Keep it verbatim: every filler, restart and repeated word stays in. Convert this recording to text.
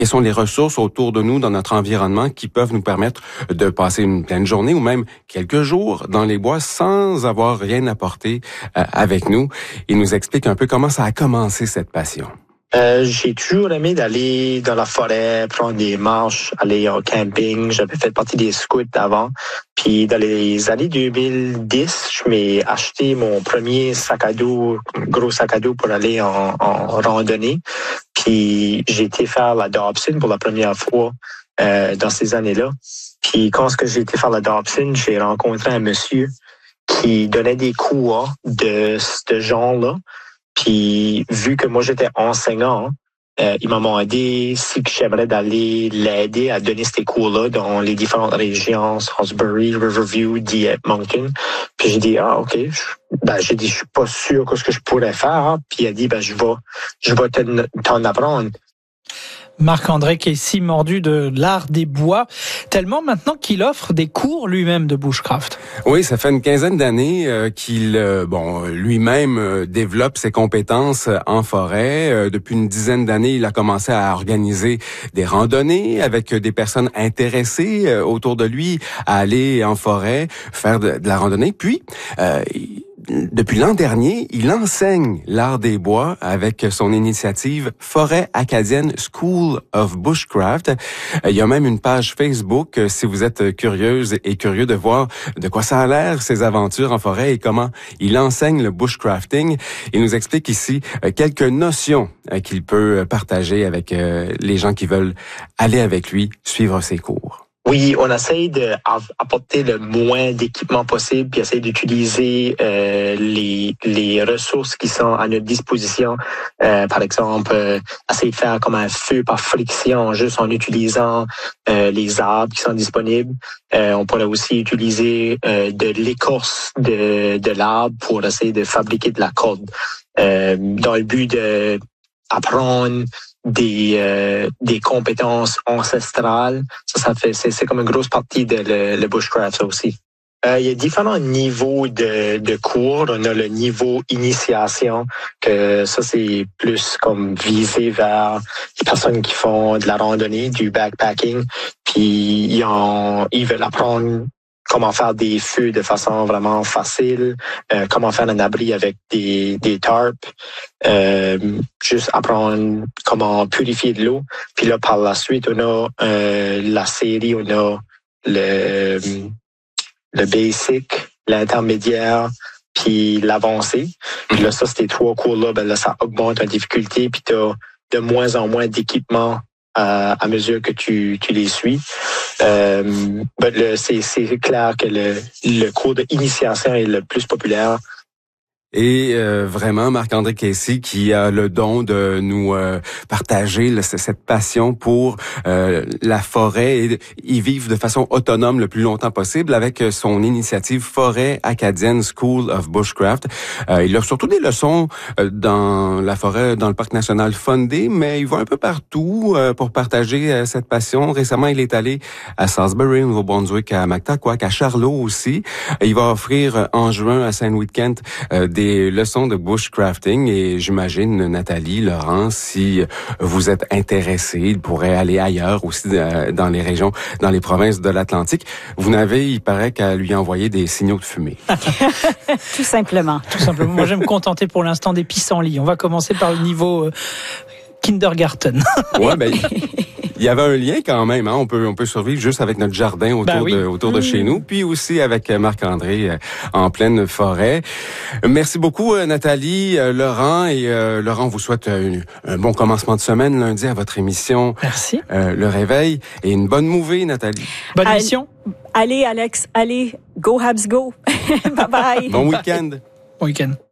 Quelles sont les ressources autour de nous, dans notre environnement, qui peuvent nous permettre de passer une pleine journée ou même quelques jours dans les bois sans avoir rien à porter euh, avec nous. Il nous explique un peu comment ça a commencé, cette passion. Euh, j'ai toujours aimé d'aller dans la forêt, prendre des marches, aller au camping. J'avais fait partie des scouts avant. Puis dans les années deux mille dix, je m'ai acheté mon premier sac à dos, gros sac à dos pour aller en, en randonnée. Puis j'ai été faire la Dobson pour la première fois euh, dans ces années-là. Puis quand j'ai été faire la Dobson, j'ai rencontré un monsieur qui donnait des cours de ce genre-là. Puis, vu que moi, j'étais enseignant, euh, il m'a demandé si j'aimerais d'aller l'aider à donner ces cours-là dans les différentes régions, Salisbury, Riverview, Dieppe, Moncton. Puis j'ai dit, ah, OK. Ben, j'ai dit, je suis pas sûr de ce que je pourrais faire. Hein. Puis il a dit, ben, je vais, je vais t'en apprendre. Marc-André Casey, mordu de l'art des bois, tellement maintenant qu'il offre des cours lui-même de bushcraft. Oui, ça fait une quinzaine d'années euh, qu'il, euh, bon, lui-même euh, développe ses compétences en forêt. Euh, depuis une dizaine d'années, il a commencé à organiser des randonnées avec des personnes intéressées euh, autour de lui à aller en forêt, faire de, de la randonnée. Puis, euh, depuis l'an dernier, il enseigne l'art des bois avec son initiative Forêt acadienne School of Bushcraft. Il y a même une page Facebook si vous êtes curieuse et curieux de voir de quoi ça a l'air, ses aventures en forêt et comment il enseigne le bushcrafting. Il nous explique ici quelques notions qu'il peut partager avec les gens qui veulent aller avec lui, suivre ses cours. Oui, on essaye d'apporter le moins d'équipement possible, puis essayer d'utiliser euh, les les ressources qui sont à notre disposition. Euh, par exemple, euh, essayer de faire comme un feu par friction, juste en utilisant euh, les arbres qui sont disponibles. Euh, on pourrait aussi utiliser euh, de l'écorce de de l'arbre pour essayer de fabriquer de la corde, euh, dans le but de apprendre des euh, des compétences ancestrales. Ça, ça fait c'est, c'est comme une grosse partie de le, le bushcraft ça aussi. Euh, il y a différents niveaux de, de cours. On a le niveau initiation, que ça c'est plus comme visé vers les personnes qui font de la randonnée, du backpacking, puis ils, ont, ils veulent apprendre comment faire des feux de façon vraiment facile, euh, comment faire un abri avec des, des tarps, euh, juste apprendre comment purifier de l'eau. Puis là, par la suite, on a euh, la série, on a le, le basic, l'intermédiaire, puis l'avancé. Puis là, ça, ces trois cours-là, ben là, ça augmente la difficulté, puis tu as de moins en moins d'équipement à, à mesure que tu, tu les suis. Euh, ben le, c'est, c'est clair que le, le cours d'initiation est le plus populaire. Et euh, vraiment, Marc-André Casey qui a le don de nous euh, partager le, cette passion pour euh, la forêt et y vivre de façon autonome le plus longtemps possible avec son initiative Forêt acadienne School of Bushcraft. Euh, il offre surtout des leçons euh, dans la forêt, dans le parc national Fundy, mais il va un peu partout euh, pour partager euh, cette passion. Récemment, il est allé à Salisbury, au Nouveau-Brunswick, à Mactaquac, à Charlot aussi. Il va offrir en juin à Saint-Louis-de-Kent euh, des des leçons de bushcrafting et j'imagine, Nathalie, Laurent, si vous êtes intéressés, il pourrait aller ailleurs aussi dans les régions, dans les provinces de l'Atlantique. Vous n'avez, il paraît, qu'à lui envoyer des signaux de fumée. Tout simplement. Tout simplement. Moi, je vais me contenter pour l'instant des pissenlits. On va commencer par le niveau euh, kindergarten. Ouais, ben... Il y avait un lien quand même, hein. On peut, on peut survivre juste avec notre jardin autour ben oui. de, autour de mmh. chez nous, puis aussi avec Marc-André euh, en pleine forêt. Merci beaucoup, euh, Nathalie, euh, Laurent, et euh, Laurent vous souhaite euh, un bon commencement de semaine lundi à votre émission. Merci. Euh, Le Réveil et une bonne movie, Nathalie. Bonne Allez, émission. Allez, Alex, allez, go Habs, go. Bye bye. Bon week-end. Bon week-end.